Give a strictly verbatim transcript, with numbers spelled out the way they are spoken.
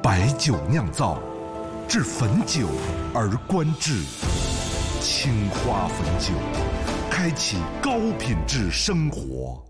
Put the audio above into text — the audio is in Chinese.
白酒酿造，至汾酒而观致。青花汾酒，开启高品质生活。